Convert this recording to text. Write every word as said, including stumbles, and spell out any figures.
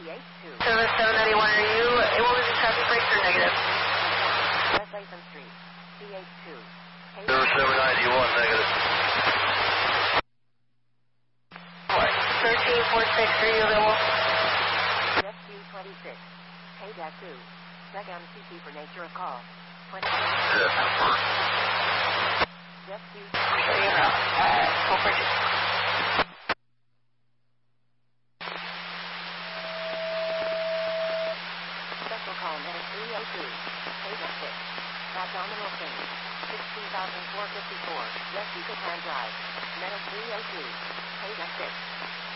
Service seven ninety-one, are you able to do traffic breaks or negative? West Latham Street, C H two. Service seven ninety-one, negative. What? thirteen forty-six, are you available? F Q twenty-six, K two. Check M C T for nature of call. twenty-six. Yes, first. F Q Shutting him out. Uh, full purchase. Special call minute three oh two. K six. Abdominal pain. sixteen thousand four hundred fifty-four. West Yucatan Drive. Minute three oh two. K six.